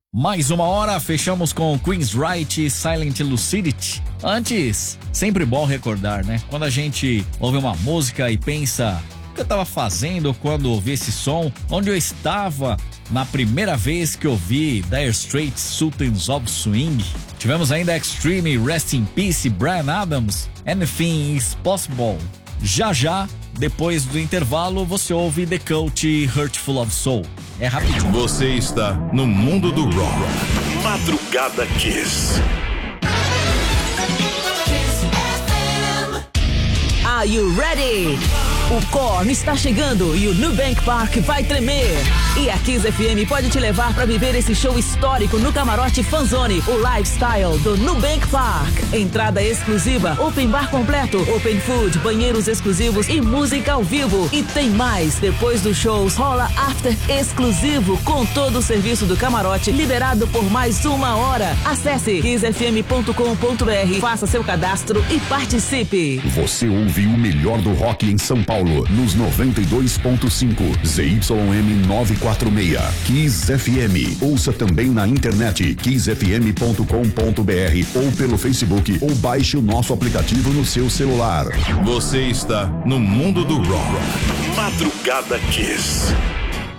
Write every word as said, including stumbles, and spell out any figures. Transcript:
Mais uma hora, fechamos com Queen's Right e Silent Lucidity. Antes, sempre bom recordar, né? Quando a gente ouve uma música e pensa o que eu tava fazendo quando ouvi esse som, onde eu estava na primeira vez que ouvi Dire Straits Sultans of Swing. Tivemos ainda Extreme, Rest in Peace, Bryan Adams, Anything is Possible. Já já, depois do intervalo, você ouve The Cult e Hurtful of Soul. É rapidinho. Você está no mundo do rock. Madrugada Kiss. Are you ready? O Korn está chegando e o Nubank Park vai tremer. E a Kiss F M pode te levar para viver esse show histórico no Camarote Fanzone, o lifestyle do Nubank Park. Entrada exclusiva, open bar completo, open food, banheiros exclusivos e música ao vivo. E tem mais, depois dos shows rola after exclusivo com todo o serviço do camarote liberado por mais uma hora. Acesse kiss f m ponto com ponto b r, faça seu cadastro e participe. Você ouve o melhor do rock em São Paulo nos noventa e dois ponto cinco, Z Y M novecentos e quarenta e seis, Kiss F M. Ouça também na internet kiss f m ponto com ponto b r ou pelo Facebook ou baixe o nosso aplicativo no seu celular. Você está no mundo do rock. Madrugada Kiss.